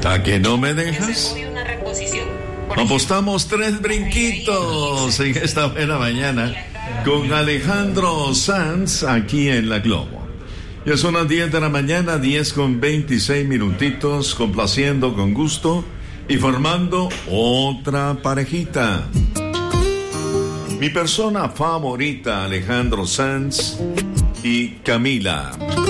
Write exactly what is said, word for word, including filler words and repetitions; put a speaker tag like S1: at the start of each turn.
S1: ¿A que no me dejas?
S2: Una reposición.
S1: Apostamos tres brinquitos en esta buena mañana con Alejandro Sanz aquí en La Globo. Ya son las diez de la mañana, diez con veintiséis minutitos, complaciendo con gusto y formando otra parejita. Mi persona favorita, Alejandro Sanz y Camila.